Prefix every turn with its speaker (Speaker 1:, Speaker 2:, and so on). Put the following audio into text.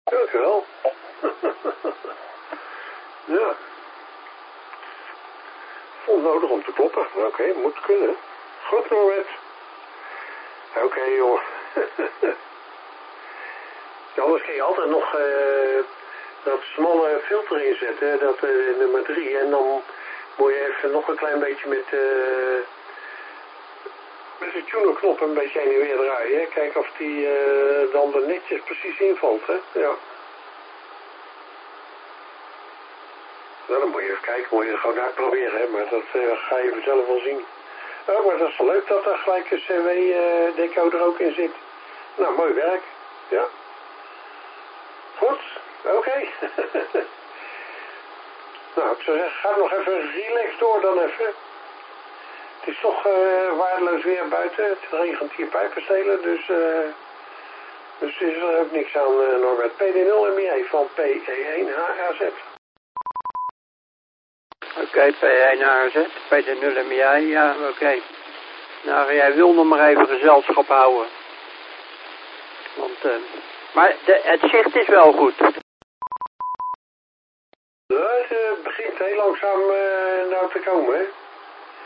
Speaker 1: Dankjewel. Ja. Vond nodig om te kloppen. Oké, moet kunnen. Goed, Norbert. Oké, joh. Ja, anders kun je altijd nog dat smalle filter inzetten, dat nummer 3. En dan moet je even nog een klein beetje met de tunerknop een beetje heen en weer draaien. Kijken of die dan er netjes precies invalt, hè. Ja. Nou, dan moet je even kijken, moet je er gewoon uitproberen, hè. Maar dat ga je vanzelf wel zien. Oh, maar dat is wel leuk dat er gelijk een CW-decoder ook in zit. Nou, mooi werk. Ja. Goed, oké. Nou, ik zou zeggen, ga nog even relax door dan even. Het is toch waardeloos weer buiten. Het regent hier pijpenstelen, dus is er ook niks aan, Norbert. PD0 MIA van PE1 HAZ.
Speaker 2: Oké, P1 HAZ, PD0 MIA, ja, oké. Nou, jij wil nog maar even gezelschap houden. Want, maar het zicht is wel goed.
Speaker 1: Het begint heel langzaam nou te komen, hè.